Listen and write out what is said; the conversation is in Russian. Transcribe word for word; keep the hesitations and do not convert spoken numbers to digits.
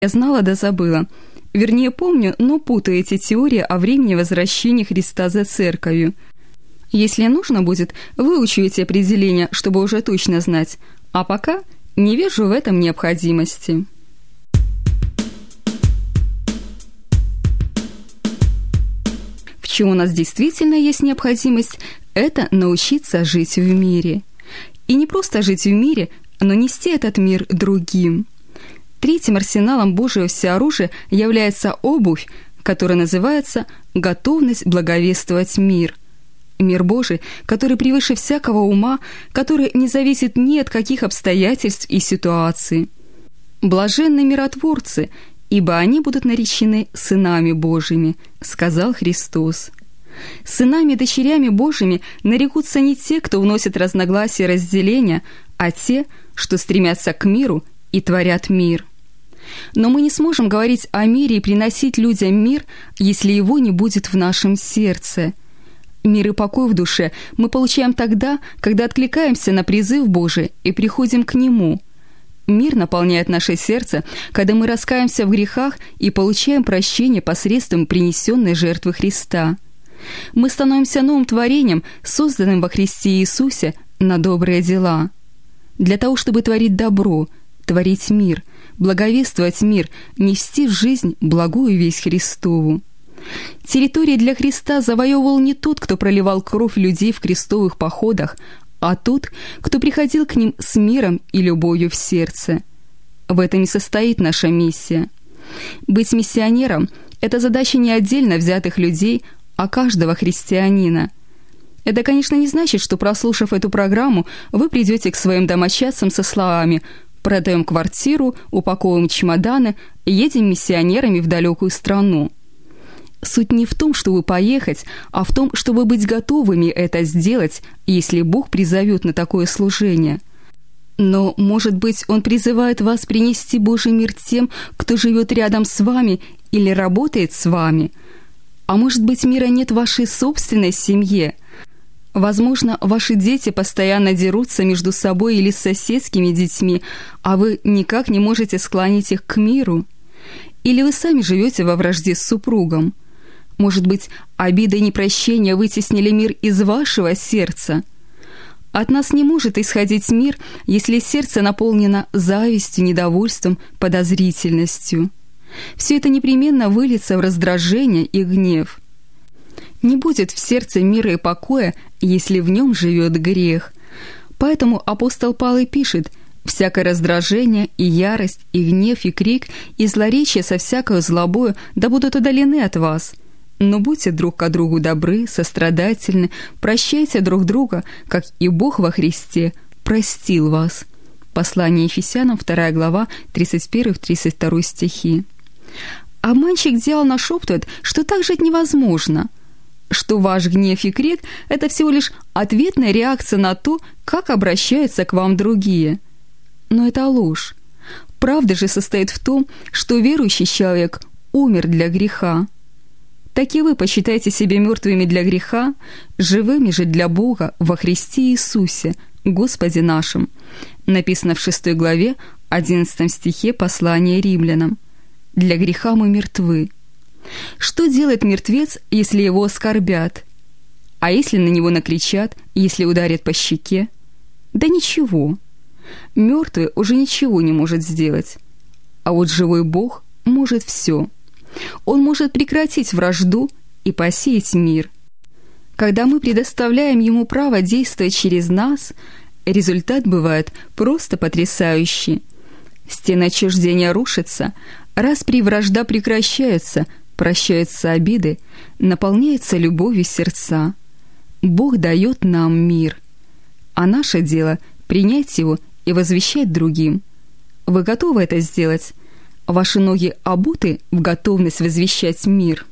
Я знала да забыла. Вернее, помню, но путаю эти теории о времени возвращения Христа за церковью. Если нужно будет, выучу эти определения, чтобы уже точно знать. А пока не вижу в этом необходимости. В чем у нас действительно есть необходимость, это научиться жить в мире. И не просто жить в мире, но нести этот мир другим. Третьим арсеналом Божьего всеоружия является обувь, которая называется «готовность благовествовать мир». Мир Божий, который превыше всякого ума, который не зависит ни от каких обстоятельств и ситуаций. «Блаженны миротворцы, ибо они будут наречены сынами Божьими», сказал Христос. Сынами и дочерями Божьими нарекутся не те, кто вносит разногласия и разделения, а те, что стремятся к миру и творят мир. Но мы не сможем говорить о мире и приносить людям мир, если его не будет в нашем сердце. Мир и покой в душе мы получаем тогда, когда откликаемся на призыв Божий и приходим к Нему. Мир наполняет наше сердце, когда мы раскаемся в грехах и получаем прощение посредством принесенной жертвы Христа. Мы становимся новым творением, созданным во Христе Иисусе на добрые дела. Для того, чтобы творить добро, творить мир, благовествовать мир, нести в жизнь благую весть Христову. Территории для Христа завоевывал не тот, кто проливал кровь людей в крестовых походах, а тот, кто приходил к ним с миром и любовью в сердце. В этом и состоит наша миссия. Быть миссионером – это задача не отдельно взятых людей, а каждого христианина. Это, конечно, не значит, что, прослушав эту программу, вы придете к своим домочадцам со словами «продаем квартиру, упаковываем чемоданы, едем миссионерами в далекую страну». Суть не в том, чтобы поехать, а в том, чтобы быть готовыми это сделать, если Бог призовет на такое служение. Но, может быть, Он призывает вас принести Божий мир тем, кто живет рядом с вами или работает с вами. А может быть, мира нет в вашей собственной семье. Возможно, ваши дети постоянно дерутся между собой или с соседскими детьми, а вы никак не можете склонить их к миру. Или вы сами живете во вражде с супругом. Может быть, обида и непрощение вытеснили мир из вашего сердца? От нас не может исходить мир, если сердце наполнено завистью, недовольством, подозрительностью. Все это непременно выльется в раздражение и гнев. Не будет в сердце мира и покоя, если в нем живет грех. Поэтому апостол Павел пишет: «Всякое раздражение и ярость, и гнев, и крик, и злоречие со всякою злобою да будут удалены от вас. Но будьте друг к другу добры, сострадательны, прощайте друг друга, как и Бог во Христе простил вас». Послание Ефесянам, вторая глава, тридцать первый - тридцать второй стихи. Обманщик-дьявол нашептывает, что так жить невозможно, что ваш гнев и крик – это всего лишь ответная реакция на то, как обращаются к вам другие. Но это ложь. Правда же состоит в том, что верующий человек умер для греха. Так и вы посчитайте себя мертвыми для греха, живыми же для Бога во Христе Иисусе, Господе нашим. Написано в шестой главе, одиннадцатом стихе послания Римлянам. Для греха мы мертвы. Что делает мертвец, если его оскорбят? А если на него накричат, если ударят по щеке? Да ничего. Мертвый уже ничего не может сделать. А вот живой Бог может все. Он может прекратить вражду и посеять мир. Когда мы предоставляем Ему право действовать через нас, результат бывает просто потрясающий. Стены отчуждения рушатся, распри и вражда прекращаются, прощаются обиды, наполняются любовью сердца. Бог дает нам мир, а наше дело – принять его и возвещать другим. Вы готовы это сделать? Ваши ноги обуты в готовность возвещать мир?